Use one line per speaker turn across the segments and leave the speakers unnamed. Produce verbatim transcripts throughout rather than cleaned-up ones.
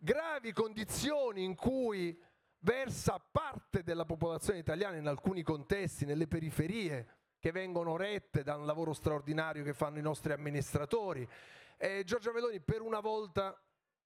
gravi condizioni in cui versa parte della popolazione italiana in alcuni contesti, nelle periferie, che vengono rette da un lavoro straordinario che fanno i nostri amministratori. E Giorgia Meloni per una volta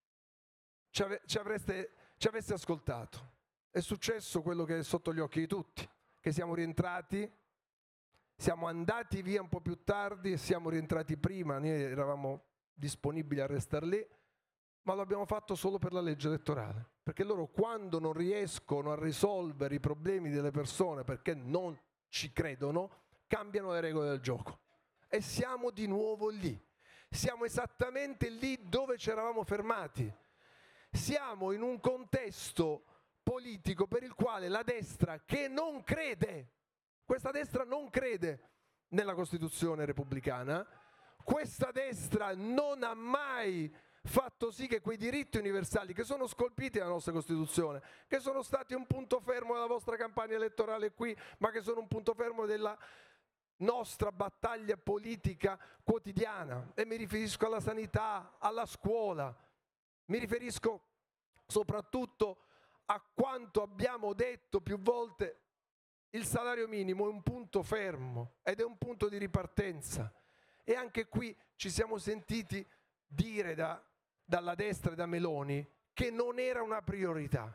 ci, ave- ci, avreste, ci avesse ascoltato. È successo quello che è sotto gli occhi di tutti, che siamo rientrati, siamo andati via un po' più tardi e siamo rientrati prima, noi eravamo disponibili a restare lì, ma lo abbiamo fatto solo per la legge elettorale, perché loro quando non riescono a risolvere i problemi delle persone perché non ci credono, cambiano le regole del gioco. E siamo di nuovo lì, siamo esattamente lì dove ci eravamo fermati, siamo in un contesto politico per il quale la destra che non crede, questa destra non crede nella Costituzione repubblicana, questa destra non ha mai fatto sì che quei diritti universali che sono scolpiti nella nostra Costituzione, che sono stati un punto fermo della vostra campagna elettorale qui, ma che sono un punto fermo della nostra battaglia politica quotidiana, e mi riferisco alla sanità, alla scuola, mi riferisco soprattutto a quanto abbiamo detto più volte, il salario minimo è un punto fermo ed è un punto di ripartenza, e anche qui ci siamo sentiti dire da dalla destra e da Meloni che non era una priorità.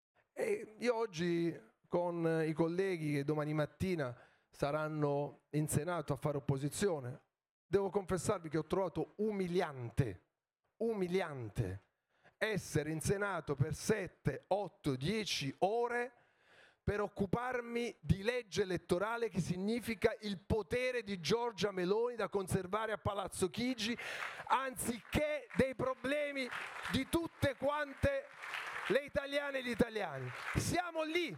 E io oggi con i colleghi che domani mattina saranno in Senato a fare opposizione, devo confessarvi che ho trovato umiliante, umiliante essere in Senato per sette, otto, dieci ore per occuparmi di legge elettorale, che significa il potere di Giorgia Meloni da conservare a Palazzo Chigi, anziché dei problemi di tutte quante le italiane e gli italiani. Siamo lì,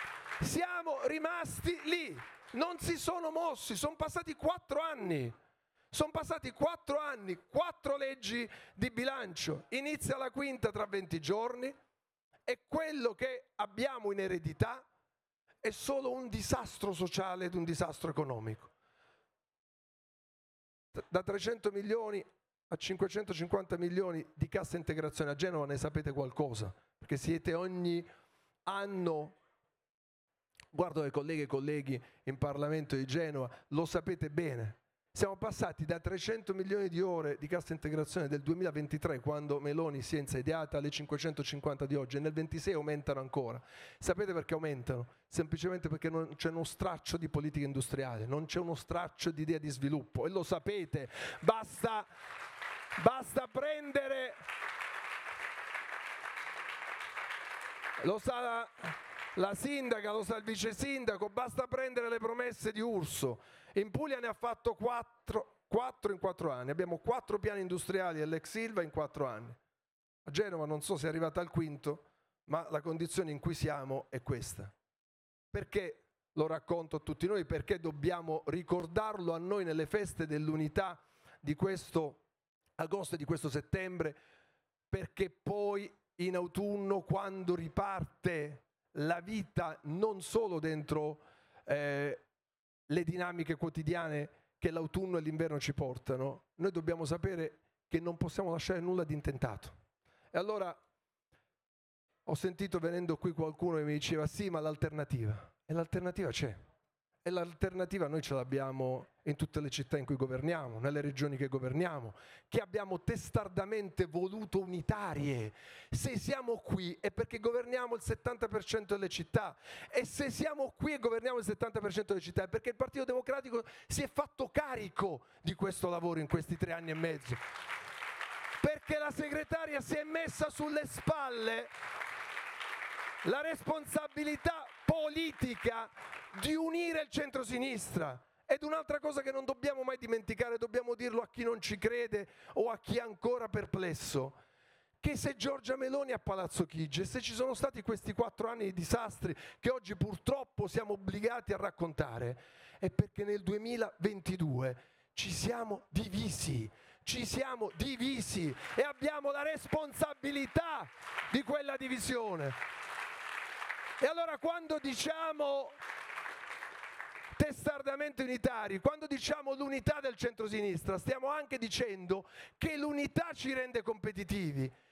siamo rimasti lì, non si sono mossi, sono passati quattro anni, sono passati quattro anni, quattro leggi di bilancio, inizia la quinta tra venti giorni, e quello che abbiamo in eredità è solo un disastro sociale ed un disastro economico. Da trecento milioni a cinquecentocinquanta milioni di cassa integrazione a Genova ne sapete qualcosa, perché siete ogni anno, guardo le colleghe e colleghi in Parlamento di Genova, lo sapete bene. Siamo passati da trecento milioni di ore di cassa integrazione del duemilaventitré, quando Meloni si è insediata, alle cinquecentocinquanta di oggi, e nel ventisei aumentano ancora. Sapete perché aumentano? Semplicemente perché non c'è uno straccio di politica industriale, non c'è uno straccio di idea di sviluppo, e lo sapete. Basta, basta prendere, lo sa la, la sindaca, lo sa il vice sindaco, basta prendere le promesse di Urso. In Puglia ne ha fatto quattro, quattro in quattro anni. Abbiamo quattro piani industriali dell'ex Ilva in quattro anni. A Genova non so se è arrivata al quinto, ma la condizione in cui siamo è questa. Perché lo racconto a tutti noi? Perché dobbiamo ricordarlo a noi nelle feste dell'unità di questo agosto e di questo settembre? Perché poi in autunno, quando riparte la vita, non solo dentro eh, le dinamiche quotidiane che l'autunno e l'inverno ci portano, noi dobbiamo sapere che non possiamo lasciare nulla di intentato. E allora ho sentito venendo qui qualcuno che mi diceva sì, ma l'alternativa, e l'alternativa c'è, e l'alternativa noi ce l'abbiamo in tutte le città in cui governiamo, nelle regioni che governiamo, che abbiamo testardamente voluto unitarie. Se siamo qui è perché governiamo il settanta per cento delle città, e se siamo qui e governiamo il settanta per cento delle città è perché il Partito Democratico si è fatto carico di questo lavoro in questi tre anni e mezzo, perché la segretaria si è messa sulle spalle la responsabilità politica di unire il centrosinistra. Ed un'altra cosa che non dobbiamo mai dimenticare, dobbiamo dirlo a chi non ci crede o a chi è ancora perplesso, che se Giorgia Meloni a Palazzo Chigi, e se ci sono stati questi quattro anni di disastri che oggi purtroppo siamo obbligati a raccontare, è perché nel duemilaventidue ci siamo divisi, ci siamo divisi e abbiamo la responsabilità di quella divisione. E allora quando diciamo testardamente unitari, quando diciamo l'unità del centrosinistra, stiamo anche dicendo che l'unità ci rende competitivi,